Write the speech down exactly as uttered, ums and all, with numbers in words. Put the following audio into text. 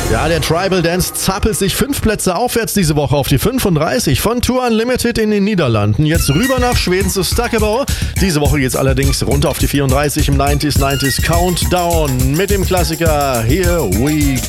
Ja, der Tribal Dance zappelt sich fünf Plätze aufwärts diese Woche auf die fünfunddreißig. Von Tour Unlimited in den Niederlanden. Jetzt rüber nach Schweden zu Stuckable. Diese Woche geht's allerdings runter auf die vierunddreißig im neunziger neunziger Countdown mit dem Klassiker Here We